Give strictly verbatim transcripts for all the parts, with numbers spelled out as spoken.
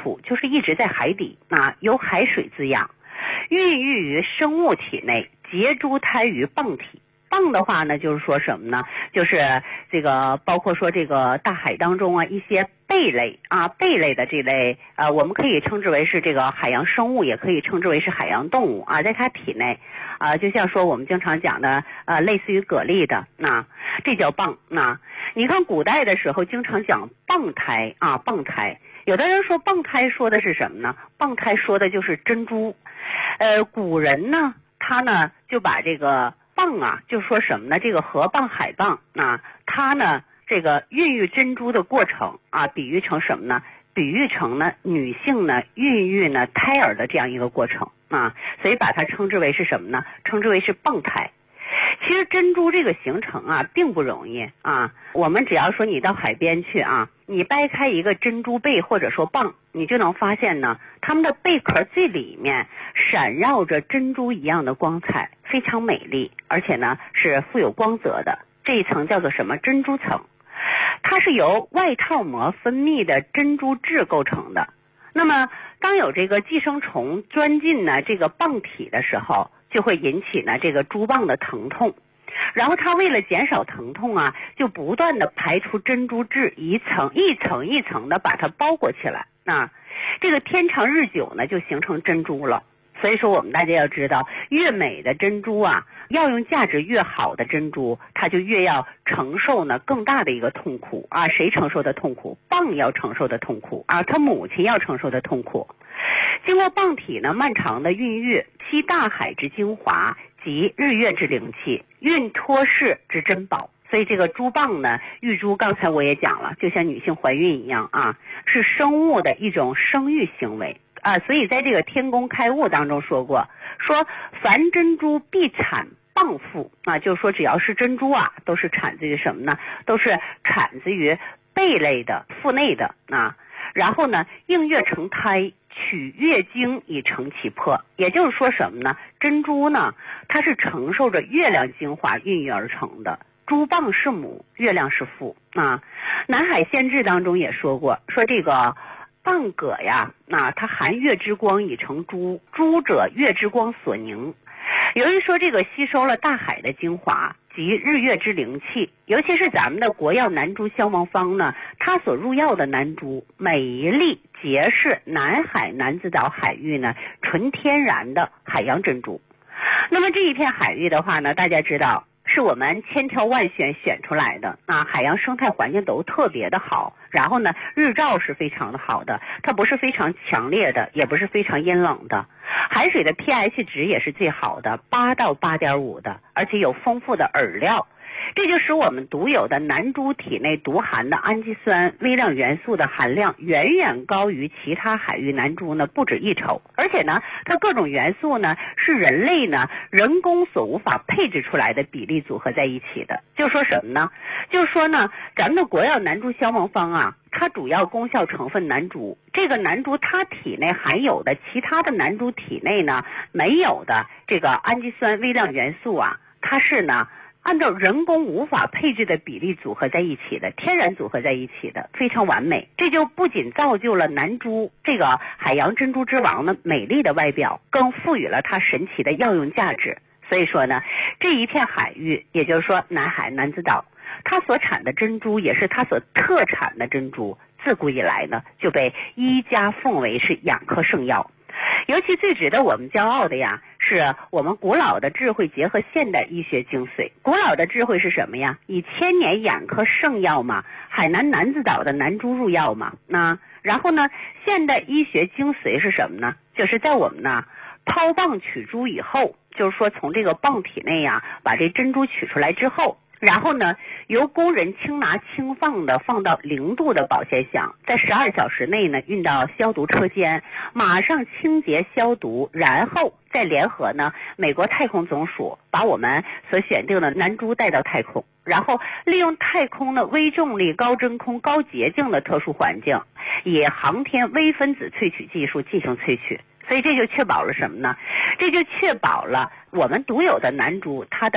处就是一直在海底啊，由海水滋养，孕育于生物体内，结珠胎于蚌体。蚌的话呢，就是说什么呢？就是这个包括说这个大海当中啊一些贝类啊贝类的这类呃，我们可以称之为是这个海洋生物，也可以称之为是海洋动物啊，在它体内啊，就像说我们经常讲的呃，类似于蛤蜊的那这叫蚌。那你看古代的时候经常讲蚌胎啊，蚌胎。有的人说蚌胎说的是什么呢？蚌胎说的就是珍珠。呃，古人呢，他呢就把这个蚌啊，就说什么呢？这个河蚌、海蚌啊，它呢这个孕育珍珠的过程啊，比喻成什么呢？比喻成呢女性呢孕育呢胎儿的这样一个过程啊，所以把它称之为是什么呢？称之为是蚌胎。其实珍珠这个形成啊并不容易啊，我们只要说你到海边去啊，你掰开一个珍珠贝或者说蚌，你就能发现呢，它们的贝壳最里面闪耀着珍珠一样的光彩，非常美丽，而且呢是富有光泽的。这一层叫做什么？珍珠层。它是由外套膜分泌的珍珠质构成的。那么当有这个寄生虫钻进呢这个蚌体的时候，就会引起呢这个珠蚌的疼痛，然后它为了减少疼痛啊，就不断的排出珍珠质，一层一层一层的把它包裹起来。那这个天长日久呢，就形成珍珠了。所以说我们大家要知道，越美的珍珠啊，药用价值越好的珍珠，它就越要承受呢更大的一个痛苦啊。谁承受的痛苦？蚌要承受的痛苦啊，它母亲要承受的痛苦。经过蚌体呢漫长的孕育，吸大海之精华及日月之灵气，蕴托世之珍宝。所以这个珠蚌呢，育珠刚才我也讲了，就像女性怀孕一样啊，是生物的一种生育行为啊。所以在这个天工开物当中说过，说凡珍珠必产蚌腹啊，就是说只要是珍珠啊，都是产自于什么呢？都是产自于贝类的腹内的啊。然后呢，应月成胎，取月经以成其魄。也就是说什么呢？珍珠呢，它是承受着月亮精华孕育而成的。珠蚌是母，月亮是父啊。南海县志当中也说过，说这个蚌蛤呀，那它含月之光以成珠，珠者月之光所凝。由于说这个吸收了大海的精华及日月之灵气，尤其是咱们的国药南珠消亡方呢，它所入药的南珠每一粒皆是南海南子岛海域呢纯天然的海洋珍珠。那么这一片海域的话呢，大家知道是我们千挑万选选出来的啊，海洋生态环境都特别的好，然后呢日照是非常的好的，它不是非常强烈的，也不是非常阴冷的，海水的 pH 值也是最好的，八到八点五的，而且有丰富的饵料。这就使我们独有的南珠体内独含的氨基酸微量元素的含量远远高于其他海域南珠呢不止一筹，而且呢它各种元素呢是人类呢人工所无法配置出来的比例组合在一起的。就说什么呢？就说呢咱们的国药南珠消亡方啊，它主要功效成分南珠，这个南珠它体内含有的其他的南珠体内呢没有的这个氨基酸微量元素啊，它是呢按照人工无法配置的比例组合在一起的，天然组合在一起的，非常完美。这就不仅造就了南珠这个海洋珍珠之王的美丽的外表，更赋予了它神奇的药用价值。所以说呢，这一片海域，也就是说南海南子岛，它所产的珍珠也是它所特产的珍珠，自古以来呢就被医家奉为是养科圣药。尤其最值得我们骄傲的呀，是我们古老的智慧结合现代医学精髓。古老的智慧是什么呀？以千年养科圣药嘛，海南南子岛的南珠入药嘛。那然后呢，现代医学精髓是什么呢？就是在我们呢抛蚌取珠以后，就是说从这个蚌体内呀把这珍珠取出来之后，然后呢由工人轻拿轻放的放到零度的保鲜箱，在十二小时内呢运到消毒车间，马上清洁消毒，然后再联合呢美国太空总署把我们所选定的南珠带到太空，然后利用太空的微重力、高真空、高洁净的特殊环境，以航天微分子萃取技术进行萃取。所以这就确保了什么呢？这就确保了我们独有的南珠它的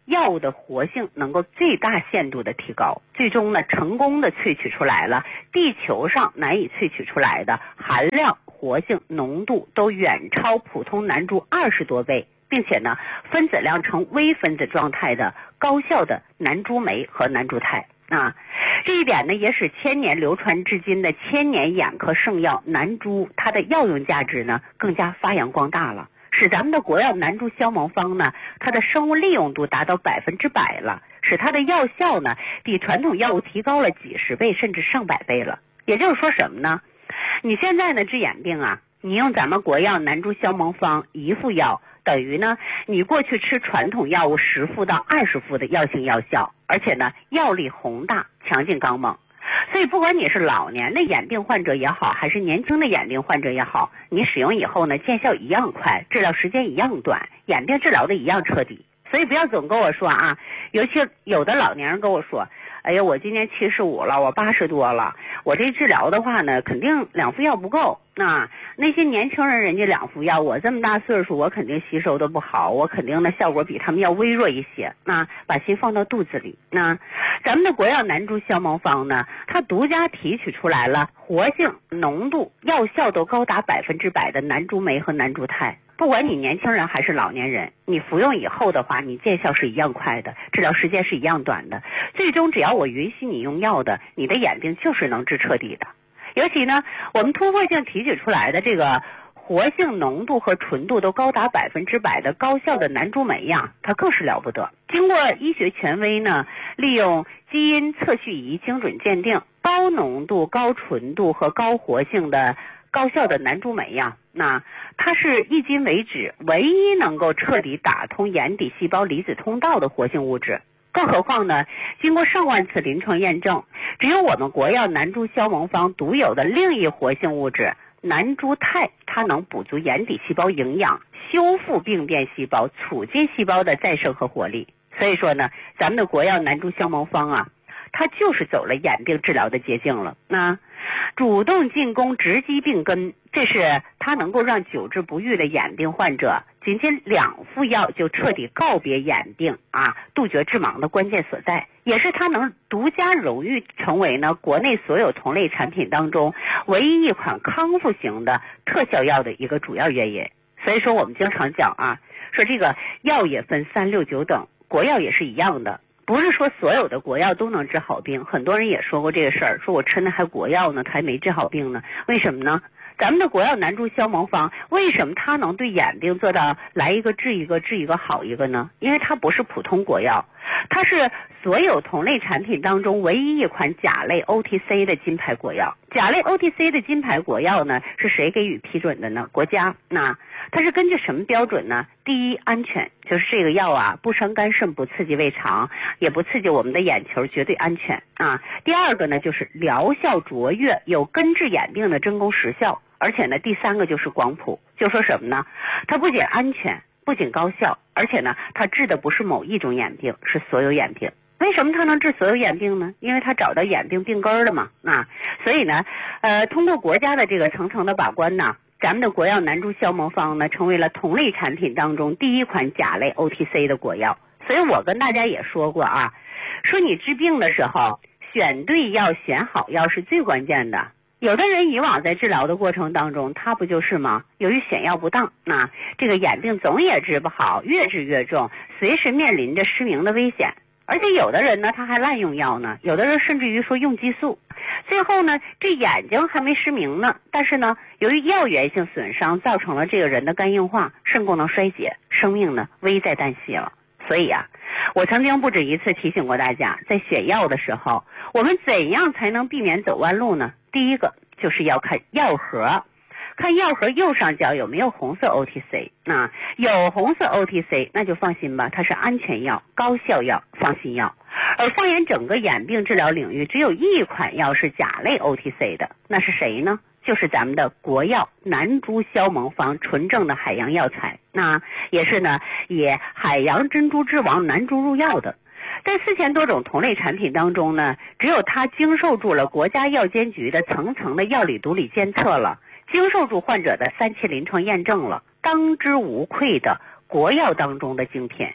药物的活性能够最大限度的提高，最终呢成功的萃取出来了地球上难以萃取出来的含量、活性、浓度都远超普通楠珠二十多倍，并且呢分子量呈微分子状态的高效的楠珠酶和楠珠肽啊，这一点呢也使千年流传至今的千年眼科圣药楠珠它的药用价值呢更加发扬光大了，使咱们的国药楠珠消蒙方呢它的生物利用度达到百分之百了，使它的药效呢比传统药物提高了几十倍甚至上百倍了。也就是说什么呢？你现在呢治眼病啊，你用咱们国药楠珠消蒙方一副药，等于呢你过去吃传统药物十副到二十副的药性药效，而且呢药力宏大，强劲刚猛。所以不管你是老年的眼病患者也好，还是年轻的眼病患者也好，你使用以后呢见效一样快，治疗时间一样短，眼病治疗的一样彻底。所以不要总跟我说啊，尤其有的老年人跟我说，哎呀我今年七十五了，我八十多了，我这治疗的话呢肯定两副药不够。那那些年轻人人家两副药，我这么大岁数我肯定吸收的不好，我肯定的效果比他们要微弱一些。那把心放到肚子里。那咱们的国药楠珠消蒙方呢，它独家提取出来了活性、浓度、药效都高达百分之百的楠珠酶和楠珠肽。不管你年轻人还是老年人，你服用以后的话，你见效是一样快的，治疗时间是一样短的。最终只要我允许你用药的，你的眼病就是能治彻底的。尤其呢，我们突破性提取出来的这个活性、浓度和纯度都高达百分之百的高效的楠珠酶呀，它更是了不得。经过医学权威呢，利用基因测序仪精准鉴定，高浓度、高纯度和高活性的高效的楠珠酶呀，那它是迄今为止唯一能够彻底打通眼底细胞离子通道的活性物质。更何况呢，经过上万次临床验证，只有我们国药楠珠消蒙方独有的另一活性物质楠珠肽，它能补足眼底细胞营养，修复病变细胞，促进细胞的再生和活力。所以说呢，咱们的国药楠珠消蒙方啊，它就是走了眼病治疗的捷径了。那主动进攻，直击病根，这是它能够让久治不愈的眼病患者仅仅两副药就彻底告别眼病啊，杜绝致盲的关键所在，也是它能独家荣誉成为呢国内所有同类产品当中唯一一款康复型的特效药的一个主要原因。所以说我们经常讲啊，说这个药也分三六九等，国药也是一样的。不是说所有的国药都能治好病，很多人也说过这个事儿，说我吃那还国药呢，它还没治好病呢。为什么呢？咱们的国药楠珠消蒙方为什么它能对眼病做到来一个治一个治一个好一个呢？因为它不是普通国药，它是所有同类产品当中唯一一款甲类 O T C 的金牌国药。甲类 O T C 的金牌国药呢，是谁给予批准的呢？国家。那它是根据什么标准呢？第一，安全，就是这个药啊不伤肝肾，不刺激胃肠，也不刺激我们的眼球，绝对安全啊。第二个呢，就是疗效卓越，有根治眼病的真功实效。而且呢，第三个就是广谱，就说什么呢？它不仅安全，不仅高效，而且呢，它治的不是某一种眼病，是所有眼病。为什么它能治所有眼病呢？因为它找到眼病病根了嘛。啊，所以呢，呃，通过国家的这个层层的把关呢，咱们的国药楠珠消蒙方呢，成为了同类产品当中第一款甲类 O T C 的国药。所以我跟大家也说过啊，说你治病的时候，选对药、选好药是最关键的。有的人以往在治疗的过程当中，他不就是吗？由于选药不当，那这个眼病总也治不好，越治越重，随时面临着失明的危险。而且有的人呢，他还滥用药呢，有的人甚至于说用激素，最后呢，这眼睛还没失明呢，但是呢，由于药源性损伤，造成了这个人的肝硬化、肾功能衰竭，生命呢危在旦夕了。所以啊，我曾经不止一次提醒过大家，在选药的时候，我们怎样才能避免走弯路呢？第一个就是要看药盒，看药盒右上角有没有红色 O T C， 那有红色 O T C 那就放心吧，它是安全药、高效药、放心药。而放眼整个眼病治疗领域，只有一款药是甲类 O T C 的，那是谁呢？就是咱们的国药楠珠消蒙方，纯正的海洋药材，那也是呢以海洋珍珠之王楠珠入药的。在四千多种同类产品当中呢，只有它经受住了国家药监局的层层的药理毒理监测了，经受住患者的三期临床验证了，当之无愧的国药当中的精品。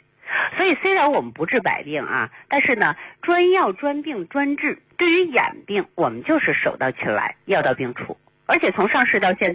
所以虽然我们不治百病啊，但是呢，专药专病专治。对于眼病，我们就是手到擒来，药到病除。而且从上市到现在。